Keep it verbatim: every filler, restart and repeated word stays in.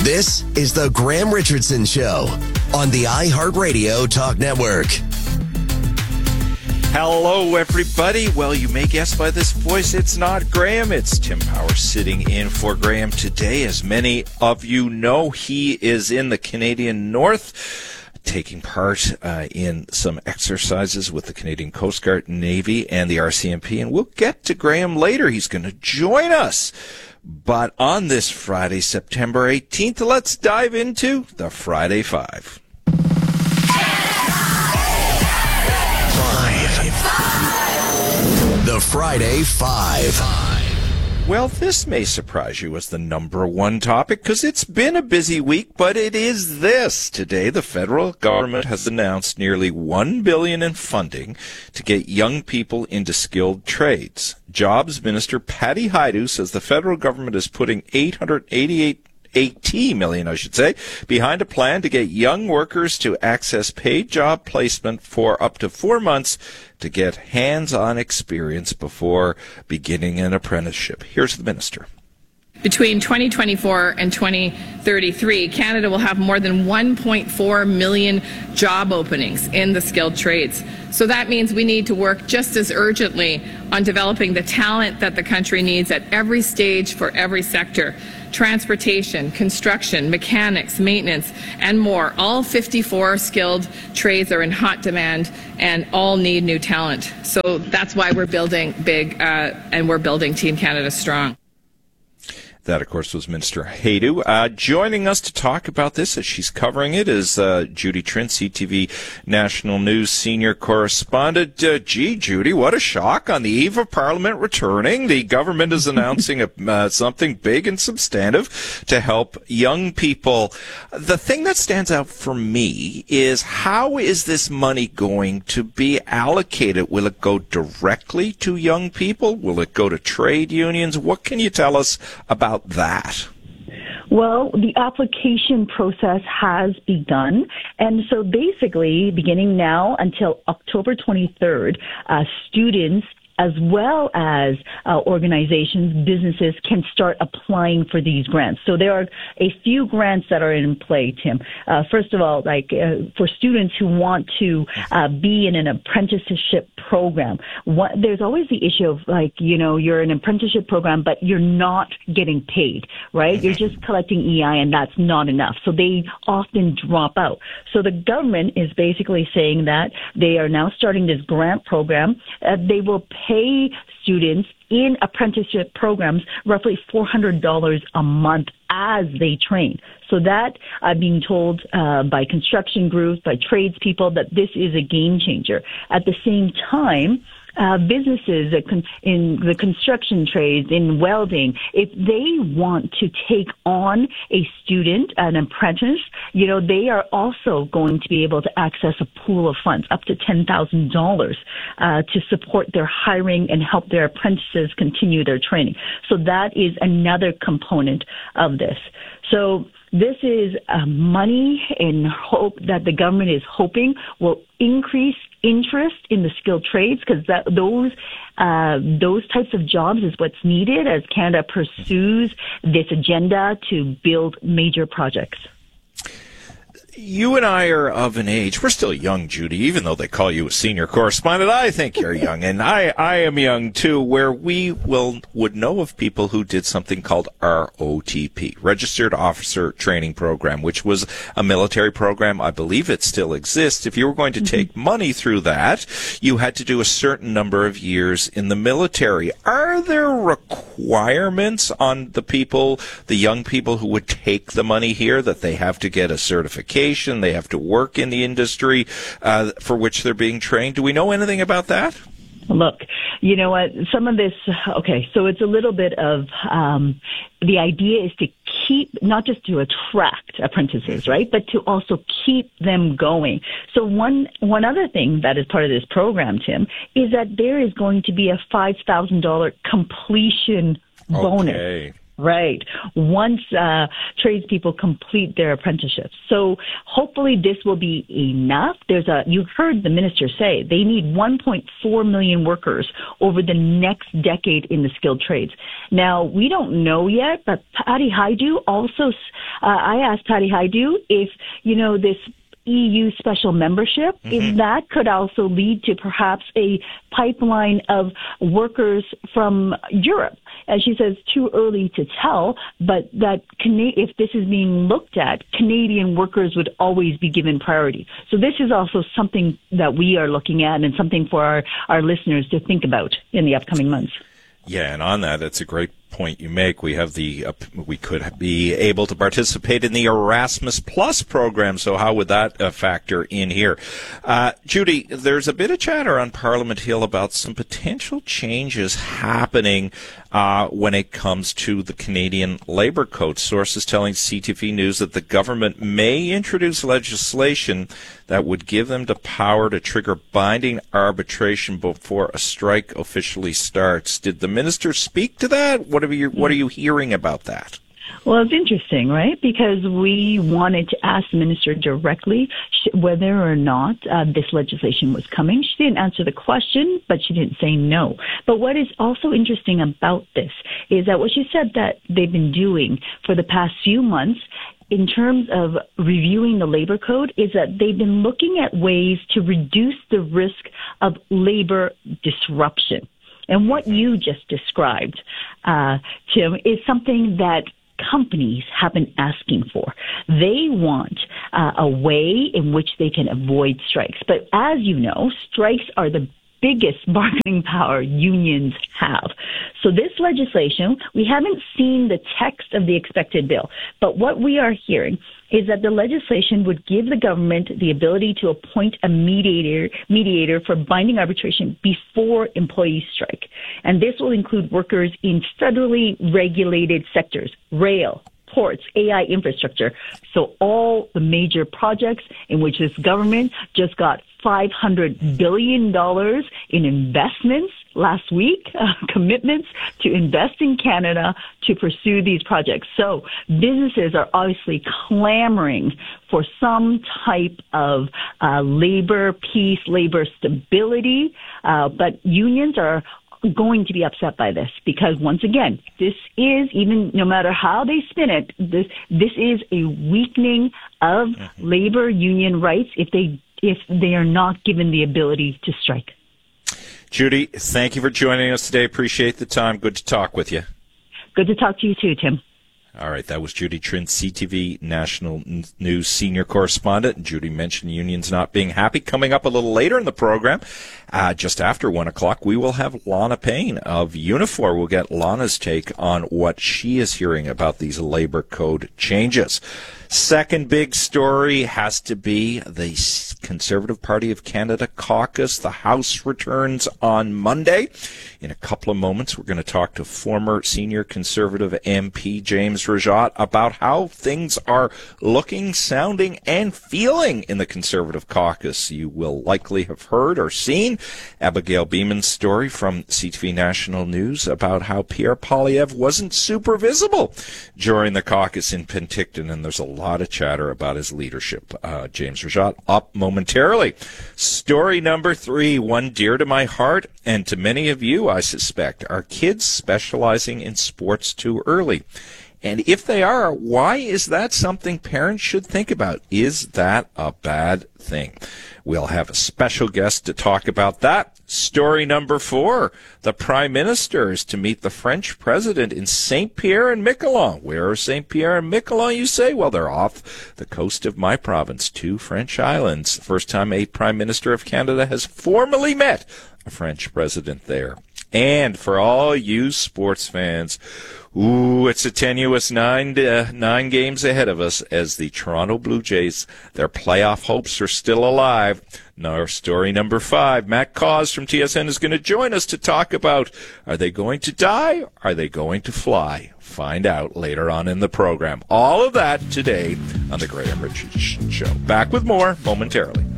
This is the Graham Richardson Show on the iHeartRadio Talk Network. Hello, everybody. Well, you may guess by this voice, it's not Graham. It's Tim Power sitting in for Graham today. As many of you know, he is in the Canadian North, taking part uh, in some exercises with the Canadian Coast Guard, Navy, and the R C M P. And we'll get to Graham later. He's going to join us. But on this Friday, September eighteenth, let's dive into the Friday Five. The Friday Five. Well, this may surprise you as the number one topic because it's been a busy week, but it is this. Today, the federal government has announced nearly one billion dollars in funding to get young people into skilled trades. Jobs Minister Patty Hajdu says the federal government is putting eight hundred eighty-eight eighty million, I should say, behind a plan to get young workers to access paid job placement for up to four months to get hands-on experience before beginning an apprenticeship. Here's the minister. Between twenty twenty-four and twenty thirty-three, Canada will have more than one point four million job openings in the skilled trades. So that means we need to work just as urgently on developing the talent that the country needs at every stage for every sector. Transportation, construction, mechanics, maintenance, and more. All fifty-four skilled trades are in hot demand and all need new talent. So that's why we're building big uh, and we're building Team Canada Strong. That, of course, was Minister Hajdu. Uh, joining us to talk about this as she's covering it is uh, Judy Trent, C T V National News Senior Correspondent. Uh, gee, Judy, what a shock on the eve of Parliament returning. The government is announcing a, uh, something big and substantive to help young people. The thing that stands out for me is how is this money going to be allocated? Will it go directly to young people? Will it go to trade unions? What can you tell us about that? Well, the application process has begun. And so basically, beginning now until October twenty-third, uh, students as well as uh, organizations, businesses can start applying for these grants. So there are a few grants that are in play, Tim. Uh, first of all, like uh, for students who want to uh, be in an apprenticeship program, what, there's always the issue of like, you know, you're in an apprenticeship program, but you're not getting paid, right? You're just collecting E I and that's not enough. So they often drop out. So the government is basically saying that they are now starting this grant program. Uh, they will pay students in apprenticeship programs roughly four hundred dollars a month as they train. So that I'm being told uh, by construction groups, by tradespeople, that this is a game changer. At the same time, Uh, businesses in the construction trades, in welding, if they want to take on a student, an apprentice, you know, they are also going to be able to access a pool of funds up to ten thousand dollars uh, to support their hiring and help their apprentices continue their training. So that is another component of this. So this is uh, money in hope that the government is hoping will increase interest in the skilled trades, because that those uh, those types of jobs is what's needed as Canada pursues this agenda to build major projects. You and I are of an age, we're still young, Judy, even though they call you a senior correspondent. I think you're young, and I, I am young too, where we will would know of people who did something called R O T P, Registered Officer Training Program, which was a military program. I believe it still exists. If you were going to take mm-hmm. money through that, you had to do a certain number of years in the military. Are there requirements on the people, the young people who would take the money here, that they have to get a certification? They have to work in the industry uh, for which they're being trained. Do we know anything about that? Look, you know what? Some of this, okay, so it's a little bit of, um, the idea is to keep, not just to attract apprentices, right, but to also keep them going. So one, one other thing that is part of this program, Tim, is that there is going to be a five thousand dollars completion bonus. Okay. Right. Once uh, tradespeople complete their apprenticeships. So hopefully this will be enough. There's a, you heard the minister say they need one point four million workers over the next decade in the skilled trades. Now, we don't know yet, but Patty Hajdu also, uh, I asked Patty Hajdu if, you know, this E U special membership, mm-hmm. if that could also lead to perhaps a pipeline of workers from Europe. As she says, too early to tell, but that if this is being looked at, Canadian workers would always be given priority. So this is also something that we are looking at and something for our, our listeners to think about in the upcoming months. Yeah, and on that, it's a great point you make. We have the uh, we could be able to participate in the Erasmus Plus program. So how would that uh, factor in here? Uh, Judy, there's a bit of chatter on Parliament Hill about some potential changes happening uh, when it comes to the Canadian Labour Code. Sources telling C T V News that the government may introduce legislation that would give them the power to trigger binding arbitration before a strike officially starts. Did the minister speak to that? What are you, what are you hearing about that? Well, it's interesting, right? Because we wanted to ask the minister directly whether or not uh, this legislation was coming. She didn't answer the question, but she didn't say no. But what is also interesting about this is that what she said that they've been doing for the past few months in terms of reviewing the labor code is that they've been looking at ways to reduce the risk of labor disruption. And what you just described, uh, Tim, is something that companies have been asking for. They want uh, a way in which they can avoid strikes. But as you know, strikes are the biggest bargaining power unions have. So this legislation, we haven't seen the text of the expected bill, but what we are hearing is that the legislation would give the government the ability to appoint a mediator mediator for binding arbitration before employees strike. And this will include workers in federally regulated sectors, rail, ports, A I infrastructure. So all the major projects in which this government just got five hundred billion dollars in investments last week, uh, commitments to invest in Canada to pursue these projects. So businesses are obviously clamoring for some type of uh, labor peace, labor stability, uh, but unions are going to be upset by this because once again, this is, even no matter how they spin it, this this is a weakening of mm-hmm. labor union rights if they if they are not given the ability to strike. Judy, thank you for joining us today. Appreciate the time. Good to talk with you. Good to talk to you too, Tim. All right, that was Judy Trinh, C T V National News senior correspondent. And Judy mentioned unions not being happy. Coming up a little later in the program, uh, just after one o'clock, we will have Lana Payne of Unifor. We'll get Lana's take on what she is hearing about these labor code changes. Second big story has to be the Conservative Party of Canada caucus. The House returns on Monday. In a couple of moments, we're going to talk to former senior Conservative M P James Rajat about how things are looking, sounding, and feeling in the Conservative caucus. You will likely have heard or seen Abigail Beeman's story from C T V National News about how Pierre Poilievre wasn't super visible during the caucus in Penticton, and there's a lot of chatter about his leadership. Uh, James Rajat up momentarily. Story number three, one dear to my heart and to many of you, I suspect. Are kids specializing in sports too early? And if they are, why is that something parents should think about? Is that a bad thing? We'll have a special guest to talk about that. Story number four, the Prime Minister is to meet the French President in Saint Pierre and Miquelon. Where are Saint Pierre and Miquelon, you say? Well, they're off the coast of my province, two French islands. First time a Prime Minister of Canada has formally met a French President there. And for all you sports fans, ooh, it's a tenuous nine uh, nine games ahead of us as the Toronto Blue Jays, their playoff hopes are still alive. Now, story number five, Matt Cause from T S N is going to join us to talk about, are they going to die? Are they going to fly? Find out later on in the program. All of that today on the Graham Richards Show. Back with more momentarily.